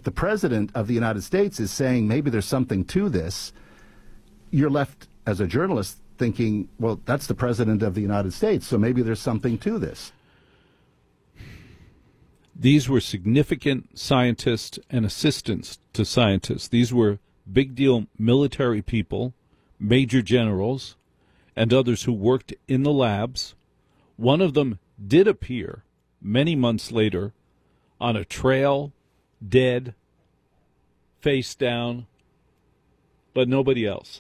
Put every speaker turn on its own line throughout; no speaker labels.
the president of the United States is saying maybe there's something to this, you're left as a journalist thinking, well, that's the president of the United States, so maybe there's something to this.
These were significant scientists and assistants to scientists. These were big deal military people, major generals, and others who worked in the labs. One of them did appear many months later on a trail, dead, face down, but nobody else.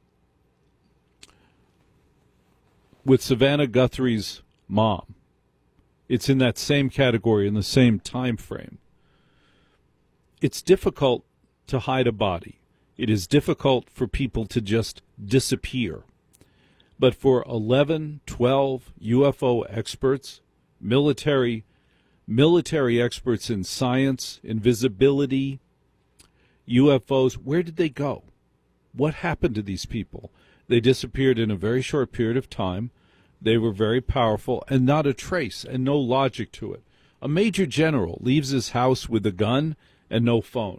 With Savannah Guthrie's mom, it's in that same category, in the same time frame. It's difficult to hide a body. It is difficult for people to just disappear. But for 11, 12 UFO experts, military experts in science, invisibility, UFOs, where did they go? What happened to these people? They disappeared in a very short period of time. They were very powerful, and not a trace and no logic to it. A major general leaves his house with a gun and no phone.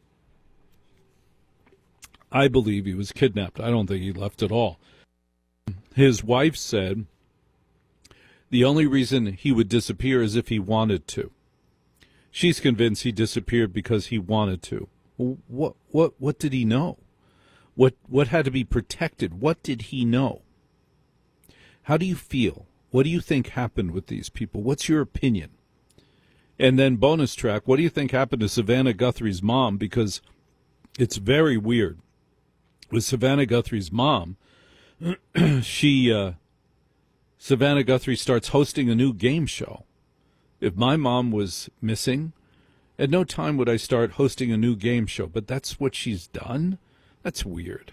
I believe he was kidnapped. I don't think he left at all. His wife said the only reason he would disappear is if he wanted to. She's convinced he disappeared because he wanted to. What did he know? What had to be protected? What did he know? How do you feel? What do you think happened with these people? What's your opinion? And then bonus track, what do you think happened to Savannah Guthrie's mom? Because it's very weird. With Savannah Guthrie's mom, Savannah Guthrie starts hosting a new game show. If my mom was missing, at no time would I start hosting a new game show. But that's what she's done? That's weird.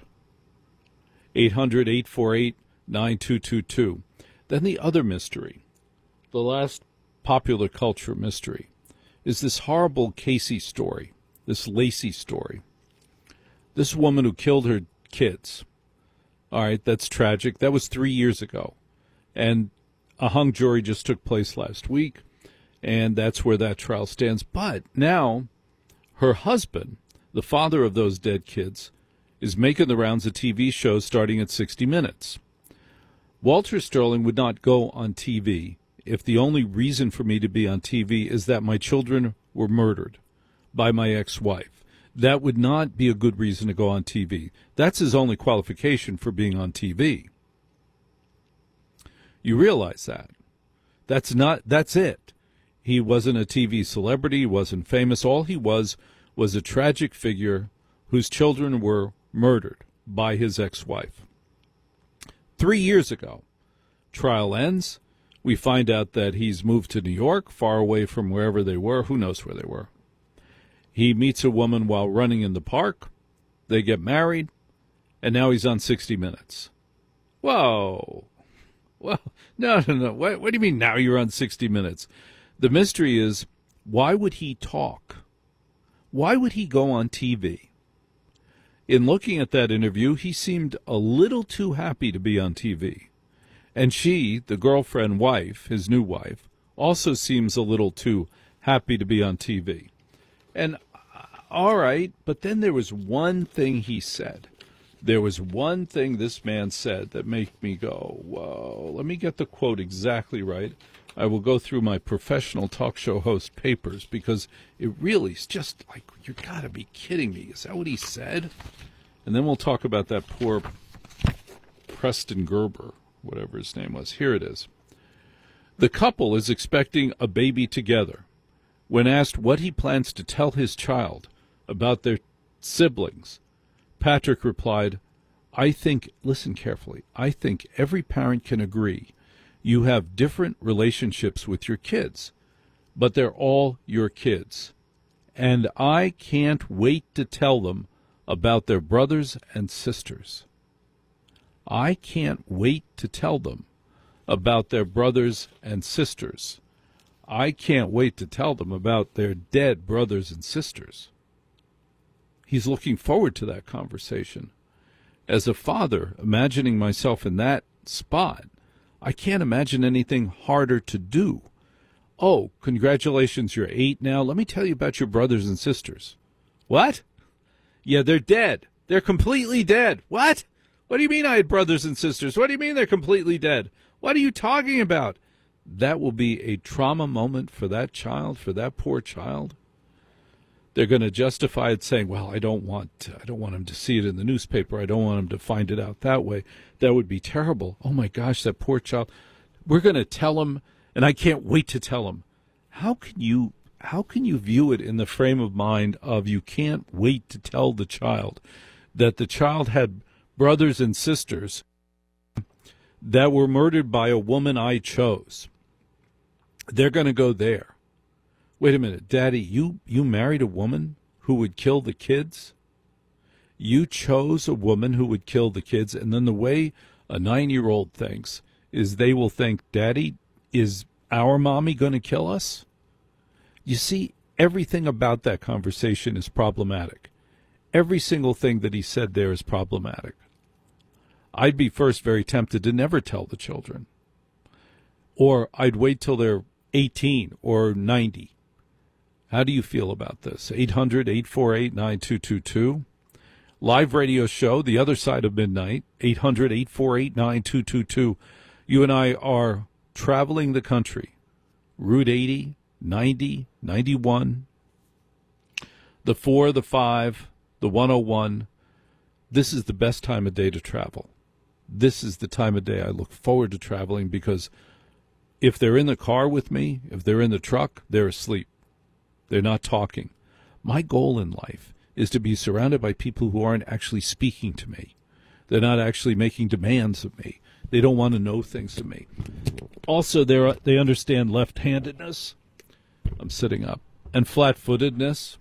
800-848-9222. Then the other mystery, the last popular culture mystery, is this horrible Casey story, this Lacey story. This woman who killed her kids. All right, that's tragic. That was 3 years ago. And a hung jury just took place last week, and that's where that trial stands. But now her husband, the father of those dead kids, is making the rounds of TV shows starting at 60 Minutes. Walter Sterling would not go on TV if the only reason for me to be on TV is that my children were murdered by my ex-wife. That would not be a good reason to go on TV. That's his only qualification for being on TV. You realize that. That's it. He wasn't a TV celebrity, he wasn't famous. All he was a tragic figure whose children were murdered by his ex-wife. 3 years ago, trial ends. We find out that he's moved to New York, far away from wherever they were. Who knows where they were? He meets a woman while running in the park. They get married, and now he's on 60 Minutes. Whoa. Well, no. What do you mean now you're on 60 Minutes? The mystery is, why would he talk? Why would he go on TV? In looking at that interview, he seemed a little too happy to be on TV. And she, the girlfriend wife, his new wife, also seems a little too happy to be on TV. And all right, but then there was one thing he said. There was one thing this man said that made me go, whoa. Let me get the quote exactly right. I will go through my professional talk show host papers because it really is just like, you got to be kidding me. Is that what he said? And then we'll talk about that poor Preston Gerber, whatever his name was. Here it is. The couple is expecting a baby together. When asked what he plans to tell his child about their siblings, Patrick replied, listen carefully, I think every parent can agree you have different relationships with your kids, but they're all your kids. And I can't wait to tell them about their brothers and sisters. I can't wait to tell them about their brothers and sisters. I can't wait to tell them about their dead brothers and sisters. He's looking forward to that conversation. As a father, imagining myself in that spot, I can't imagine anything harder to do. Oh, congratulations, you're 8 now. Let me tell you about your brothers and sisters. What? Yeah, they're dead. They're completely dead. What? What do you mean I had brothers and sisters? What do you mean they're completely dead? What are you talking about? That will be a trauma moment for that child, for that poor child. They're going to justify it saying, well, I don't want him to see it in the newspaper. I don't want him to find it out that way. That would be terrible. Oh, my gosh, that poor child. We're going to tell him, and I can't wait to tell him. How can you view it in the frame of mind of you can't wait to tell the child that the child had brothers and sisters that were murdered by a woman I chose? They're going to go there. Wait a minute, Daddy, you married a woman who would kill the kids? You chose a woman who would kill the kids, and then the way a 9-year-old thinks is they will think, Daddy, is our mommy going to kill us? You see, everything about that conversation is problematic. Every single thing that he said there is problematic. I'd be first very tempted to never tell the children. Or I'd wait till they're 18 or 90. How do you feel about this? 800-848-9222. Live radio show, The Other Side of Midnight, 800-848-9222. You and I are traveling the country. Route 80, 90, 91, the 4, the 5, the 101. This is the best time of day to travel. This is the time of day I look forward to traveling because if they're in the car with me, if they're in the truck, they're asleep. They're not talking. My goal in life is to be surrounded by people who aren't actually speaking to me. They're not actually making demands of me. They don't want to know things of me. Also, they understand left-handedness. I'm sitting up. And flat-footedness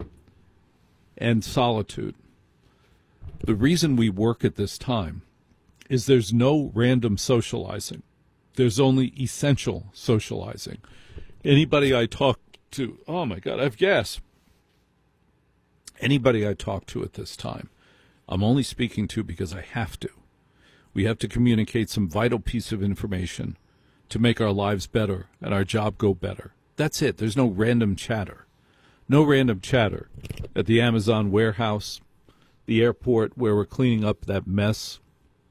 and solitude. The reason we work at this time is there's no random socializing. There's only essential socializing. Anybody I talk to, oh my God, I have gas. Anybody I talk to at this time, I'm only speaking to because I have to. We have to communicate some vital piece of information to make our lives better and our job go better. That's it. There's no random chatter. No random chatter at the Amazon warehouse, the airport where we're cleaning up that mess,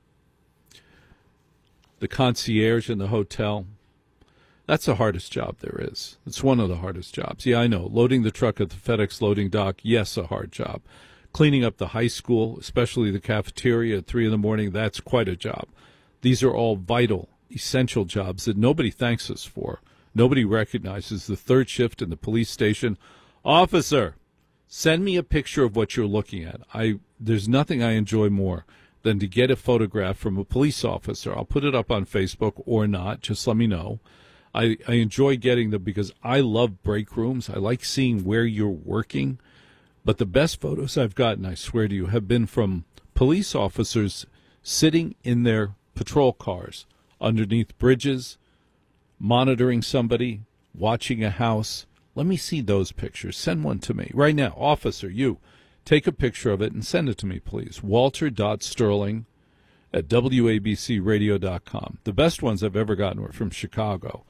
the concierge in the hotel. That's the hardest job there is. It's one of the hardest jobs. Yeah, I know. Loading the truck at the FedEx loading dock, yes, a hard job. Cleaning up the high school, especially the cafeteria at 3 in the morning, that's quite a job. These are all vital, essential jobs that nobody thanks us for. Nobody recognizes the third shift in the police station. Officer, send me a picture of what you're looking at. There's nothing I enjoy more than to get a photograph from a police officer. I'll put it up on Facebook or not. Just let me know. I enjoy getting them because I love break rooms. I like seeing where you're working. But the best photos I've gotten, I swear to you, have been from police officers sitting in their patrol cars underneath bridges, monitoring somebody, watching a house. Let me see those pictures. Send one to me. Right now, officer, you, take a picture of it and send it to me, please. Walter.Sterling@WABCradio.com. The best ones I've ever gotten were from Chicago.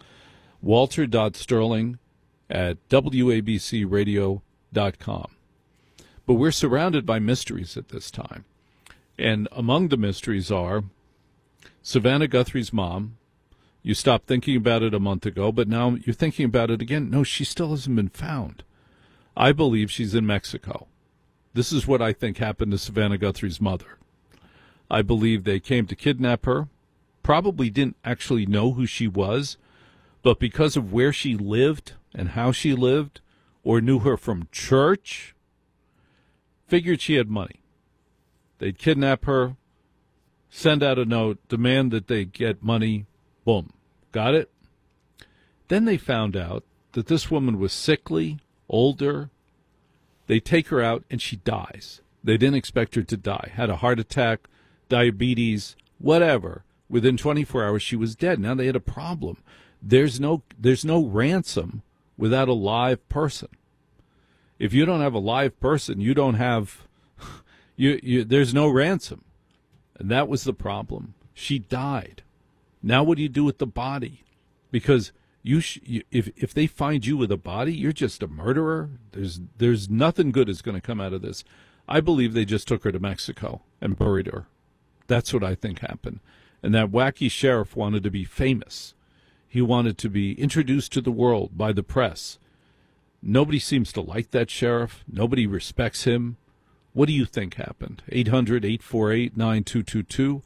Walter.Sterling@WABCradio.com. But we're surrounded by mysteries at this time. And among the mysteries are Savannah Guthrie's mom. You stopped thinking about it a month ago, but now you're thinking about it again. No, she still hasn't been found. I believe she's in Mexico. This is what I think happened to Savannah Guthrie's mother. I believe they came to kidnap her, probably didn't actually know who she was, but because of where she lived and how she lived, or knew her from church, figured she had money. They'd kidnap her, send out a note, demand that they get money, boom. Got it? Then they found out that this woman was sickly, older. They take her out, and she dies. They didn't expect her to die. Had a heart attack, diabetes, whatever. Within 24 hours, she was dead. Now they had a problem. There's no ransom without a live person. If you don't have a live person, you don't have there's no ransom. And that was the problem. She died. Now what do you do with the body? Because if they find you with a body, you're just a murderer. There's nothing good is going to come out of this. I believe they just took her to Mexico and buried her. That's what I think happened. And that wacky sheriff wanted to be famous. He wanted to be introduced to the world by the press. Nobody seems to like that sheriff. Nobody respects him. What do you think happened? 800-848-9222.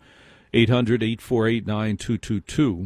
800-848-9222.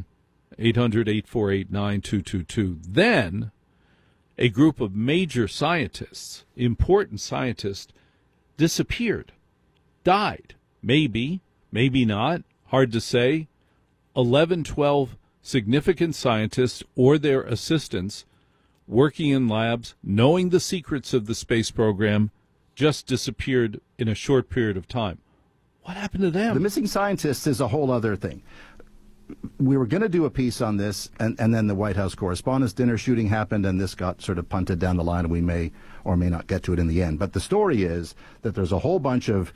800-848-9222. Then a group of major scientists, important scientists, disappeared, died. Maybe, maybe not, hard to say. 11, 12 significant scientists or their assistants working in labs, knowing the secrets of the space program, just disappeared in a short period of time. What happened to them?
The missing scientists is a whole other thing. We were going to do a piece on this, and then the White House Correspondents' Dinner shooting happened, and this got sort of punted down the line, and we may or may not get to it in the end. But the story is that there's a whole bunch of,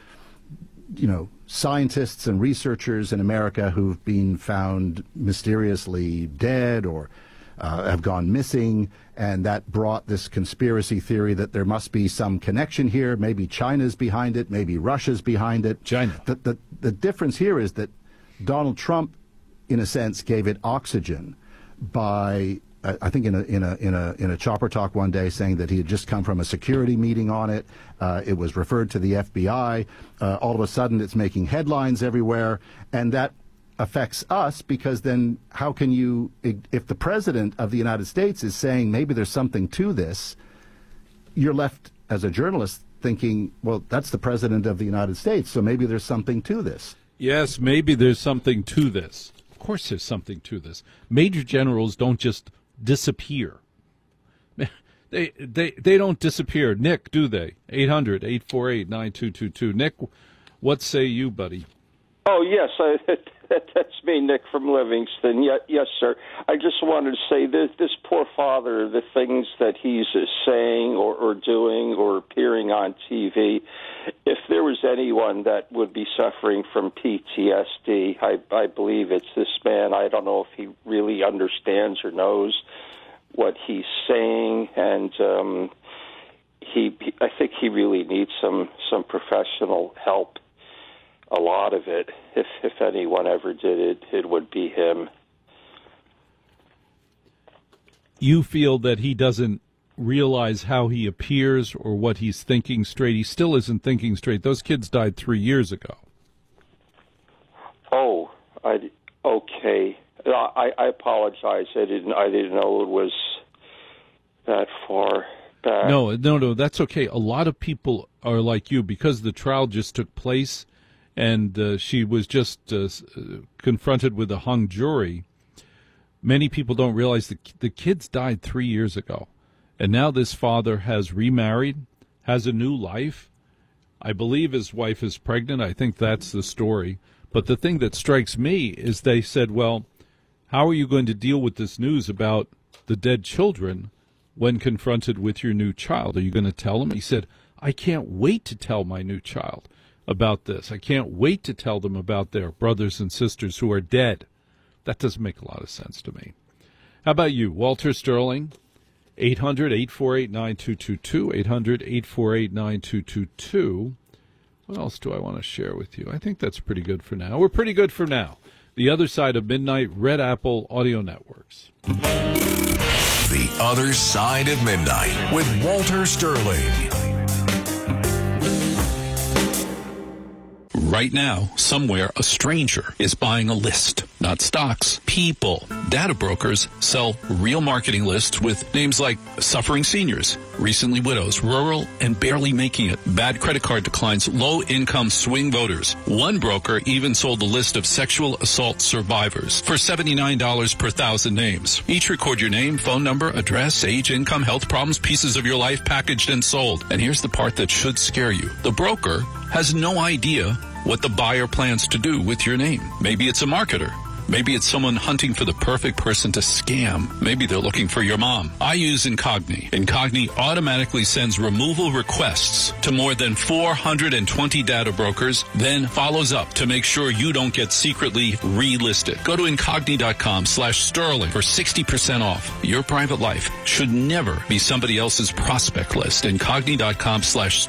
scientists and researchers in America who've been found mysteriously dead or have gone missing, and that brought this conspiracy theory that there must be some connection here. Maybe China's behind it, maybe Russia's behind it.
China.
The difference here is that Donald Trump, in a sense, gave it oxygen by, I think, in a chopper talk one day, saying that he had just come from a security meeting on it. It was referred to the FBI. All of a sudden, it's making headlines everywhere, and that affects us because then how can you, if the president of the United States is saying maybe there's something to this, you're left as a journalist thinking, well, that's the president of the United States, so maybe there's something to this.
Yes, maybe there's something to this. Of course there's something to this. Major generals don't just disappear. They don't disappear. Nick, do they? 800-848-9222. Nick, what say you, buddy?
Oh, yes, that's me, Nick from Livingston. Yes, sir. I just wanted to say this poor father, the things that he's saying or doing or appearing on TV, if there was anyone that would be suffering from PTSD, I believe it's this man. I don't know if he really understands or knows what he's saying, and I think he really needs some professional help. A lot of it, if anyone ever did it, it would be him.
You feel that he doesn't realize how he appears or what he's thinking straight. He still isn't thinking straight. Those kids died 3 years ago.
Oh, okay. I apologize. I didn't know it was that far back.
No, that's okay. A lot of people are like you because the trial just took place. And she was just confronted with a hung jury. Many people don't realize the kids died 3 years ago. And now this father has remarried, has a new life. I believe his wife is pregnant. I think that's the story. But the thing that strikes me is they said, well, how are you going to deal with this news about the dead children when confronted with your new child? Are you going to tell him? He said, I can't wait to tell my new child about this. I can't wait to tell them about their brothers and sisters who are dead. That doesn't make a lot of sense to me. How about you, Walter Sterling? 800-848-9222, 800-848-9222. What else do I want to share with you? I think that's pretty good for now. We're pretty good for now. The Other Side of Midnight, Red Apple Audio Networks.
The Other Side of Midnight with Walter Sterling.
Right now, somewhere, a stranger is buying a list. Not stocks, people. Data brokers sell real marketing lists with names like suffering seniors, recently widows, rural and barely making it, bad credit card declines, low-income swing voters. One broker even sold a list of sexual assault survivors for $79 per 1,000 names. Each record your name, phone number, address, age, income, health problems, pieces of your life packaged and sold. And here's the part that should scare you. The broker has no idea what the buyer plans to do with your name. Maybe it's a marketer. Maybe it's someone hunting for the perfect person to scam. Maybe they're looking for your mom. I use Incogni. Incogni automatically sends removal requests to more than 420 data brokers, then follows up to make sure you don't get secretly relisted. Go to Incogni.com/Sterling for 60% off. Your private life should never be somebody else's prospect list. Incogni.com/Sterling.